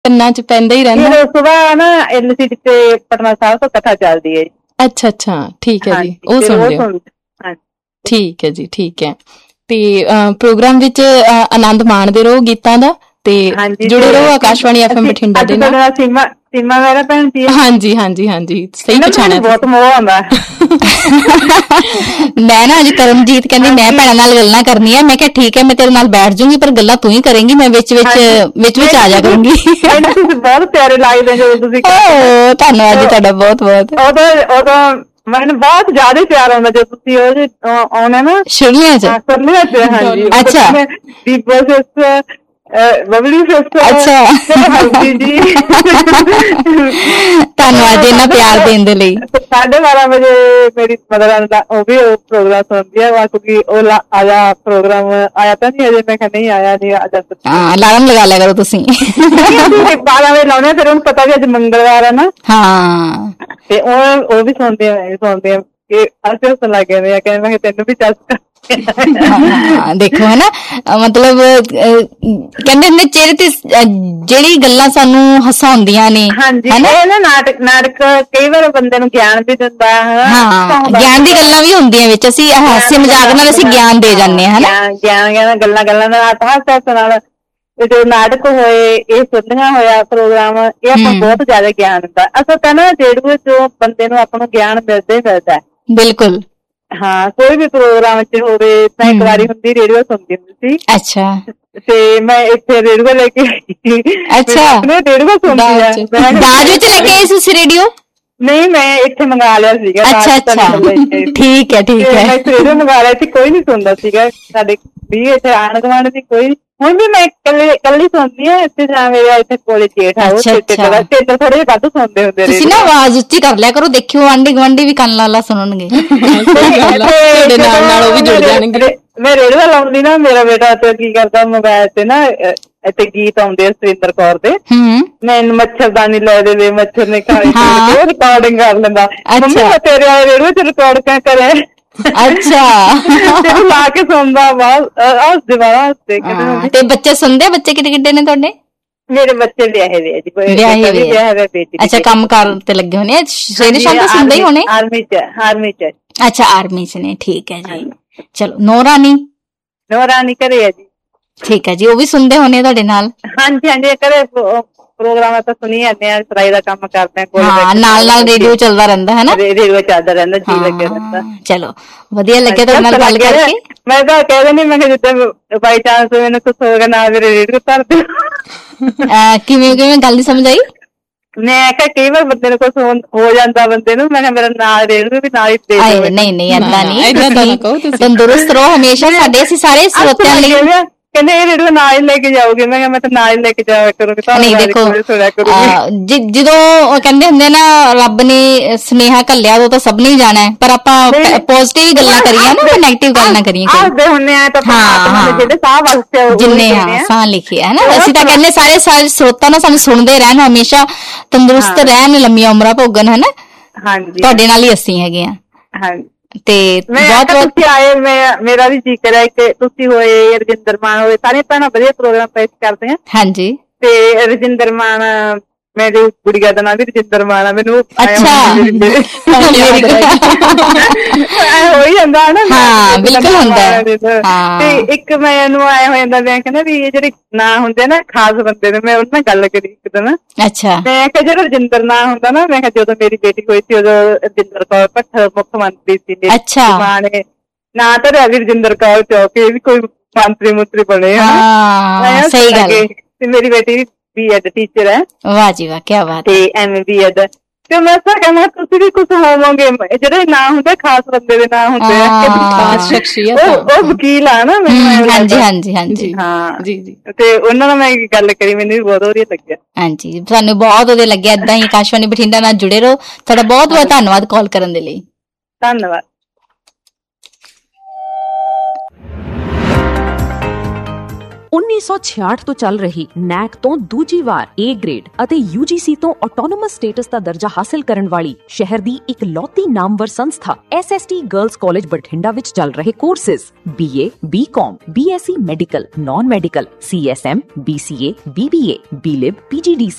ਕੰਨਾਂ ਚ ਪੈਂਦਾ ਹੀ ਰਹਿੰਦਾ। ਫਿਰ ਸੁਬਾਹ ਨਾ LCD ਤੇ ਪਟਨਾ ਸਾਹਿਬ ਤੋਂ ਕਥਾ ਚੱਲਦੀ ਹੈ। ਅੱਛਾ ਠੀਕ ਹੈ ਜੀ, ਉਹ ਸੁਣਦੇ ਹੋ। ਠੀਕ ਹੈ ਜੀ, ਠੀਕ ਹੈ। ਤੇ ਪ੍ਰੋਗਰਾਮ ਵਿੱਚ ਆਨੰਦ ਮਾਣਦੇ ਰਹੋ ਗੀਤਾਂ ਦਾ ਤੇ ਜੁੜੇ ਰਹੋ ਆਕਾਸ਼ਵਾਣੀ FM ਬਠਿੰਡਾ ਦੇ ਨਾਲ। ਸੀਮਾ ਮੇਰਾ ਭੈਣ ਜੀ। ਹਾਂਜੀ ਹਾਂਜੀ ਹਾਂਜੀ, ਸਹੀ ਪਛਾਣਿਆ। ਬਹੁਤ ਮੋਹ ਆਉਂਦਾ। ਮੈਂ ਨਾ ਅੱਜ ਕਰਮਜੀਤ ਕਹਿੰਦੀ ਮੈਂ ਭੈਣਾਂ ਨਾਲ ਗੱਲਾਂ ਕਰਨੀਆਂ, ਮੈਂ ਕਿਹਾ ਠੀਕ ਹੈ ਮੈਂ ਤੇਰੇ ਨਾਲ ਬੈਠ ਜੂੰਗੀ, ਪਰ ਗੱਲਾਂ ਤੂੰ ਹੀ ਕਰੇਂਗੀ, ਮੈਂ ਵਿੱਚ ਵਿੱਚ ਆ ਜਾ ਕਰੂੰਗੀ। ਤੁਸੀਂ ਬਹੁਤ ਪਿਆਰੇ ਲੱਗਦੇ ਜਦੋਂ ਤੁਸੀਂ। ਧੰਨਵਾਦ ਜੀ ਤੁਹਾਡਾ ਬਹੁਤ ਬਹੁਤ। ਉਦੋਂ ਮੈਨੂੰ ਬਹੁਤ ਜ਼ਿਆਦਾ ਪਿਆਰ ਆਉਂਦਾ ਜਦੋਂ ਤੁਸੀਂ ਆਉਣੇ ਨਾ ਸ਼ੁਰਲੀਆਂ ਚ। ਹਾਂਜੀ ਅੱਛਾ ਬਬਲੀ ਅੱਛਾ ਜੀ। ਧੰਨਵਾਦ ਜੀ ਇੰਨਾ ਪਿਆਰ ਦੇਣ ਦੇ ਲਈ। 12:30 ਵਜੇ ਮੇਰੀ ਮਦਰ ਦਾ ਉਹ ਵੀ ਪ੍ਰੋਗਰਾਮ ਸੁਣਦੀ ਹੈ, ਕਿਉਂਕਿ ਉਹ ਆਇਆ ਪ੍ਰੋਗਰਾਮ ਆਇਆ ਤਾਂ ਨਹੀਂ ਅਜੇ। ਮੈਂ ਕਿਹਾ ਨਹੀਂ ਆਇਆ ਨਹੀਂ ਅੱਜ। ਹਾਂ ਅਲਾਰਮ ਲਗਾ ਲਿਆ ਕਰੋ ਤੁਸੀਂ। 12 ਵਜੇ ਲਾਉਣੇ, ਫਿਰ ਉਹਨੂੰ ਪਤਾ ਵੀ ਅੱਜ ਮੰਗਲਵਾਰ ਹੈ ਨਾ। ਹਾਂ ਤੇ ਉਹ ਵੀ ਸੁਣਦੇ ਆ ਕਿ ਅਸੀਂ ਹੱਸਣ ਲੱਗ ਗਏ। ਕਹਿੰਦੇ ਮੈਂ ਕਿਹਾ ਤੈਨੂੰ ਵੀ ਚਸਕਾ। ਦੇਖੋ ਹਨਾ, ਮਤਲਬ ਕਹਿੰਦੇ ਹੁੰਦੇ ਚਿਹਰੇ ਤੇ ਜਿਹੜੀ ਗੱਲਾਂ ਸਾਨੂੰ ਹਸਾਉਂਦੀਆਂ ਨੇ। ਹਾਂਜੀ ਇਹ ਨਾ ਨਾਟਕ ਕਈ ਵਾਰ ਬੰਦੇ ਨੂੰ ਗਿਆਨ ਵੀ ਦਿੰਦਾ। ਹਾਂ ਗਿਆਨ ਦੀ ਗੱਲਾਂ ਵੀ ਹੁੰਦੀਆਂ ਵਿੱਚ, ਅਸੀਂ ਹਾਸੇ ਮਜ਼ਾਕ ਨਾਲ ਅਸੀਂ ਗਿਆਨ ਦੇ ਜਾਂਦੇ ਹਾਂ ਹਨਾ। ਗਿਆਨ ਗੱਲਾਂ ਨਾਲ ਹੱਸ ਨਾਲ ਜੋ ਨਾਟਕ ਹੋਏ, ਇਹ ਸੁਣਿਆ ਹੋਇਆ ਪ੍ਰੋਗਰਾਮ, ਇਹ ਆਪਾਂ ਬਹੁਤ ਜ਼ਿਆਦਾ ਗਿਆਨ ਦਿੰਦਾ। ਅਸਲ ਤਾਂ ਨਾ ਰੇਡੀਓ ਜੋ ਬੰਦੇ ਨੂੰ ਆਪਾਂ ਨੂੰ ਗਿਆਨ ਮਿਲਦਾ ਹੀ ਮਿਲਦਾ। ਬਿਲਕੁਲ ਹਾਂ, ਕੋਈ ਵੀ ਪ੍ਰੋਗਰਾਮ ਚ ਹੋਵੇ। ਤਾਂ ਇੱਕ ਵਾਰੀ ਹੁੰਦੀ ਰੇਡੀਓ ਸੁਣਦੀ ਹੁੰਦੀ ਸੀ। ਅੱਛਾ ਤੇ ਮੈਂ ਇੱਥੇ ਰੇਡੀਓ ਲੈ ਕੇ। ਅੱਛਾ ਰੇਡੀਓ ਸੁਣਦੀ ਆ। ਦਾਜ ਵਿੱਚ ਲੈ ਕੇ ਆਈ ਸੀ ਰੇਡੀਓ? ਨਹੀਂ ਮੈਂ ਇੱਥੇ ਮੰਗਾ ਲਿਆ ਸੀਗਾ। ਅੱਛਾ ਅੱਛਾ ਠੀਕ ਹੈ ਠੀਕ ਹੈ। ਮੈਂ ਰੇਡੀਓ ਮੰਗਾ ਲਿਆ ਸੀ, ਕੋਈ ਨੀ ਸੁਣਦਾ ਸੀਗਾ ਸਾਡੇ ਵੀ ਇੱਥੇ ਆਂਢ ਗੁਆਂਢ ਦੀ ਕੋਈ। ਹੁਣ ਵੀ ਮੈਂ ਕੱਲੀ ਸੁਣਦੀ ਹਾਂ ਇੱਥੇ, ਜਾਂ ਮੇਰੇ ਇੱਥੇ ਕੋਲੇ ਜੇਠ ਆ ਉਹ ਥੋੜੇ ਜਿਹੇ ਵੱਧ ਸੁਣਦੇ ਹੁੰਦੇ। ਤੁਸੀਂ ਨਾ ਆਵਾਜ਼ ਉੱਚੀ ਕਰ ਲਿਆ ਕਰੋ, ਦੇਖਿਓ ਆਂਢੀ ਗੁਆਂਢੀ ਵੀ ਕੰਨ ਲਾ ਸੁਣਨਗੇ। ਤੁਹਾਡੇ ਨਾਲ ਉਹ ਵੀ ਜੁੜ ਜਾਣਗੇ। ਮੈਂ ਰੇਡੀਓ ਲਾਉਂਦੀ ਨਾ, ਮੇਰਾ ਬੇਟਾ ਤੇ ਕੀ ਕਰਦਾ ਮੋਬਾਇਲ ਤੇ ਨਾ ਇੱਥੇ ਗੀਤ ਆਉਂਦੇ ਆ ਸੁਰਿੰਦਰ ਕੌਰ ਦੇ। ਮੈਨੂੰ ਮੱਛਰਦਾਨੀ ਲੈ ਦੇਵੇ, ਮੱਛਰ ਨੇ ਖਾਈ, ਰਿਕਾਰਡਿੰਗ ਕਰ ਲੈਂਦਾ। ਮੰਮੀ ਮੈਂ ਤੇਰੇ ਰੇਡੀਓ ਚ ਰਿਕਾਰਡ ਕਰਿਆ। ਅੱਛਾ ਲਾ ਕੇ ਸੁਣਦਾ ਬਾਹਰ ਹੱਸਦੇ ਬਾਹਰ ਹੱਸਦੇ। ਤੇ ਬੱਚੇ ਸੁਣਦੇ? ਬੱਚੇ ਕਿੱਡੇ ਕਿੱਡੇ ਨੇ ਤੁਹਾਡੇ? ਮੇਰੇ ਬੱਚੇ ਵਿਆਹੇ ਵੇ ਜੀ। ਵਿਆਹੇ ਵੇ। ਅੱਛਾ ਕੰਮ ਕਾਰ ਤੇ ਲੱਗੇ ਹੋਣੇ, ਸਵੇਰੇ ਸ਼ਾਮ ਤਾਂ ਸੁਣਦੇ ਹੀ ਹੋਣੇ। ਆਰਮੀ ਚ। ਅੱਛਾ ਆਰਮੀ ਚ ਨੇ, ਠੀਕ ਹੈ ਜੀ। ਚਲੋ ਨੋ ਰਾਣੀ ਘਰੇ ਹੈ ਜੀ। ਠੀਕ ਹੈ ਜੀ, ਉਹ ਵੀ ਸੁਣਦੇ ਹੋਣੇ ਤੁਹਾਡੇ ਨਾਲ? ਹਾਂਜੀ ਹਾਂਜੀ ਘਰੇ ਪ੍ਰੋਗਰਾਮ ਤਾਂ ਸੁਣੀ ਜਾਂਦੇ ਆ, ਸਿਲਾਈ ਦਾ ਕੰਮ ਕਰਦੇ ਆ, ਨਾਲ ਨਾਲ ਰੇਡੀਓ ਚੱਲਦਾ ਰਹਿੰਦਾ ਹੈ ਨਾ। ਰੇਡੀਓ ਚੱਲਦਾ ਰਹਿੰਦਾ, ਜੀ ਲੱਗਿਆ ਰਹਿੰਦਾ। ਚਲੋ ਵਧੀਆ ਲੱਗਿਆ ਤੁਹਾਡੇ ਨਾਲ ਗੱਲ ਕਰਕੇ। ਮੈਂ ਤਾਂ ਕਹਿ ਦਿੰਦੀ, ਮੈਂ ਕਿਹਾ ਜਿੱਦਾਂ ਬਾਈ ਚਾਂਸ ਮੈਨੂੰ ਕੁਛ ਹੋਵੇਗਾ ਨਾਲ ਮੇਰੇ ਰੇਡੀਓ ਧਰ ਦਿਓ। ਕਿਵੇਂ ਗੱਲ ਨੀ ਸਮਝ ਆਈ? ਮੈਂ ਕਿਹਾ ਕਈ ਵਾਰ ਬੰਦੇ ਨੂੰ ਕੁਛ ਹੋ ਜਾਂਦਾ ਬੰਦੇ ਨੂੰ, ਮੈਂ ਕਿਹਾ ਮੇਰਾ ਨਾਲ ਰੇਡੀਓ ਵੀ ਨਾਲ ਹੀ ਦੇ ਦਿਓ। ਨਹੀਂ ਨਹੀਂ ਏਦਾਂ ਨੀ, ਤੰਦਰੁਸਤ ਰਹੋ ਹਮੇਸ਼ਾ। ਸਾਡੇ ਅਸੀਂ ਸਾਰੇ ਸਰੋਤਿਆਂ ਲਈ ਕਹਿੰਦੇ ਇਹ ਰੇਡੀਓ ਨਾਲ ਹੀ ਲੈ ਕੇ ਜਾਓਗੇ। ਮੈਂ ਕਿਹਾ ਮੈਂ ਤਾਂ ਨਾਲ ਹੀ ਲੈ ਕੇ ਜਾਇਆ ਕਰੂੰਗੀ। ਨਹੀਂ ਦੇਖੋ ਜਦੋਂ ਕਹਿੰਦੇ ਹੁੰਦੇ ਨਾ ਰੱਬ ਨੇ ਸੁਨੇਹਾ ਘੱਲਿਆ ਉਦੋਂ ਤਾਂ ਸਭ ਨੇ ਜਾਣਾ ਹੈ, ਪਰ ਆਪਾਂ ਪੋਜ਼ਿਟਿਵ ਹੀ ਗੱਲਾਂ ਕਰੀਏ ਨਾ, ਨੈਗੇਟਿਵ ਗੱਲ ਨਾ ਕਰੀਏ। ਜਿੰਨੇ ਸਾਹ ਲਿਖੇ ਹੈ ਨਾ, ਅਸੀਂ ਤਾਂ ਕਹਿੰਦੇ ਸਾਰੇ ਸਰੋਤਾਂ ਨਾਲ ਸਾਨੂੰ ਸੁਣਦੇ ਰਹਿਣ, ਹਮੇਸ਼ਾ ਤੰਦਰੁਸਤ ਰਹਿਣ, ਲੰਮੀਆਂ ਉਮਰਾਂ ਭੋਗਣ ਹੈ ਨਾ। ਤੁਹਾਡੇ ਨਾਲ ਹੀ ਅਸੀਂ ਹੈਗੇ ਆ। ਤੇ ਬਹੁਤ ਤੁਸੀਂ ਆਏ, ਮੇਰਾ ਵੀ ਜੀ ਕਰਿਆ ਕਿ ਤੁਸੀਂ ਹੋਏ, ਰਜਿੰਦਰ ਮਾਨ ਹੋਏ, ਸਾਰੇ ਭੈਣਾਂ ਵਧੀਆ ਪ੍ਰੋਗਰਾਮ ਪੇਸ਼ ਕਰਦੇ ਆ। ਹਾਂਜੀ ਤੇ ਰਜਿੰਦਰ ਮਾਨ, ਮੇਰੀ ਗੁੜੀਆ ਦਾ ਨਾਂ ਵੀ ਰਜਿੰਦਰ ਮਾਨ ਆ। ਮੈਨੂੰ ਹੋਈ ਜਾਂਦਾ ਨਾ। ਹਾਂ ਬਿਲਕੁਲ ਹੁੰਦਾ। ਤੇ ਇੱਕ ਮੈਨੂੰ ਆਇਆ ਹੋ ਜਾਂਦਾ, ਮੈਂ ਕਹਿੰਦਾ ਵੀ ਇਹ ਜਿਹੜੇ ਨਾਂ ਹੁੰਦੇ ਨਾ ਖਾਸ ਬੰਦੇ ਨੇ, ਮੈਂ ਉਹਦੇ ਨਾਲ ਗੱਲ ਕਰੀ ਇੱਕ ਦਿਨ। ਅੱਛਾ ਮੈਂ ਕਿਹਾ ਜਿਹੜਾ ਰਜਿੰਦਰ ਨਾਂ ਹੁੰਦਾ ਨਾ, ਮੈਂ ਕਿਹਾ ਜਦੋਂ ਮੇਰੀ ਬੇਟੀ ਹੋਈ ਸੀ ਉਦੋਂ ਰਜਿੰਦਰ ਕੌਰ ਭੱਠਲ ਮੁੱਖ ਮੰਤਰੀ ਸੀ। ਅੱਛਾ ਮਾਂ ਨੇ ਨਾਂ ਧਰਿਆ ਵੀ ਰਜਿੰਦਰ ਕੌਰ ਚੌਕੇ, ਵੀ ਕੋਈ ਮੰਤਰੀ ਮੁੰਤਰੀ ਬਣੇ। ਸਹੀ ਗੱਲ। ਤੇ ਮੇਰੀ ਬੇਟੀ B.Ed ਟੀਚਰ ਹੈ। ਵਾਹ ਜੀ ਵਾਹ, ਕਿਆ ਬਾਤ। ਤੇ MA B.Ed। ਤੇ ਮੈਂ ਤਾਂ ਕਹਿੰਦਾ ਤੁਸੀਂ ਵੀ ਕੁਛ ਹੋਵੋਗੇ, ਜਿਹੜੇ ਨਾਂ ਹੁੰਦੇ ਖਾਸ ਬੰਦੇ ਦੇ ਨਾਂ ਹੁੰਦੇ ਆ। ਉਹ ਵਕੀਲ ਆ ਨਾ। ਹਾਂਜੀ ਹਾਂਜੀ ਹਾਂਜੀ ਹਾਂ ਜੀ ਜੀ। ਤੇ ਉਹਨਾਂ ਨਾਲ ਮੈਂ ਗੱਲ ਕਰੀ, ਮੈਨੂੰ ਵੀ ਬਹੁਤ ਵਧੀਆ ਲੱਗਿਆ। ਹਾਂਜੀ ਸਾਨੂੰ ਬਹੁਤ ਵਧੀਆ ਲੱਗਿਆ। ਏਦਾਂ ਹੀ ਆਕਾਸ਼ਵਾਣੀ ਬਠਿੰਡਾ ਨਾਲ ਜੁੜੇ ਰਹੋ। ਤੁਹਾਡਾ ਬਹੁਤ ਬਹੁਤ ਧੰਨਵਾਦ ਕਾਲ ਕਰਨ ਦੇ ਲਈ। ਧੰਨਵਾਦ। 1966 ਤੋਂ ਚੱਲ ਰਹੀ ਨੈਕ ਤੋਂ ਦੂਜੀ ਵਾਰ A ਗ੍ਰੇਡ ਅਤੇ UGC ਤੋਂ ਆਟੋਨੋਮਸ ਸਟੇਟਸ ਦਾ ਦਰਜਾ ਹਾਸਲ ਕਰਨ ਵਾਲੀ ਸ਼ਹਿਰ ਦੀ ਇਕਲੌਤੀ ਨਾਮਵਰ ਸੰਸਥਾ SST ਗਰਲਜ਼ ਕਾਲਜ ਬਠਿੰਡਾ ਵਿੱਚ ਚੱਲ ਰਹੇ courses BA, BCom, BSc medical, non medical, CSM, BCA, BBA, BLib, PGDC,